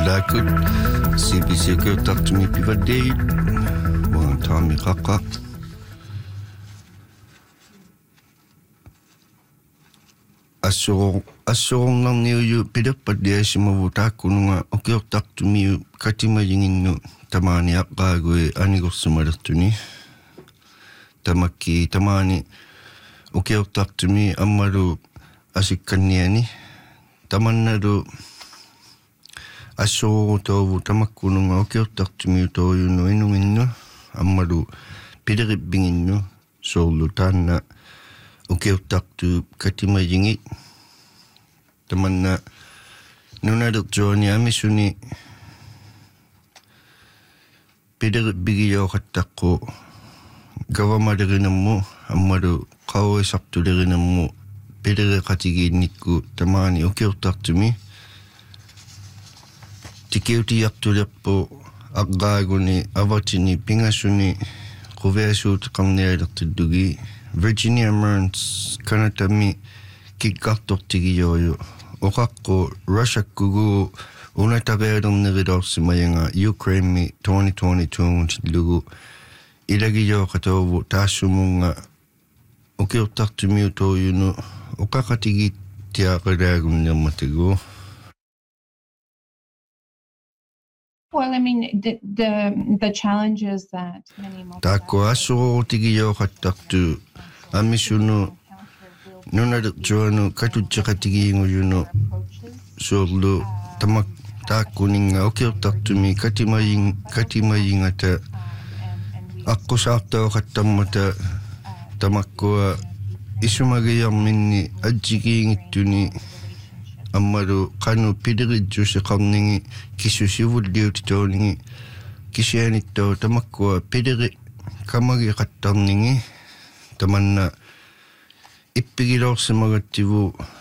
Lakut CBC Kyotaktumi Pivadate Wan Tami Kaka Asorong lang niyo pidapat dia si mavutaku nunga Kyotaktumi katima jinginu tamani akagwe anigos sumadatuni tamaki tamani Kyotaktumi amaru asikaniani tamannadu aso to tamakkununga Kyotaktumi to yuno inunginu amaru pidaribinginu solu tanna Kyotaktu katima jingi tamanna nunaduk joni amisuni pidaribigio katakko gavamaderinammu amaru kawe saptuderinammu pidare katigi nikku tamani Kyotaktumi tikiuti yaktuleppo aggaguni avatini pingasuni kuveasut kamneelertiddugi Virginia Merns kanatami kikkartortigiyoyu okakko Russia kugu unatageerneridorsimayanga Ukraine 2022 lugu ilagiyo katovu taasumunga Kyotaktumi utoyunu okakatigi tiaqiraagunnermatigu. Well, I mean, the challenges that many Tako aso tigiyo kataktu amisunu nunaduk joanu katutjakatigi nguyunu sorlu tamak takuninga Kyotaktumi katimayingata akkusaartao kattammata tamakkua isumagiyarminni ajjigiingittuni ammaru qanu pidirijjusiqarningi kisusivulliutitooningi kisianittoo tamakkua pidiri kamagiqattarningi tamanna ippigilorsimagattivu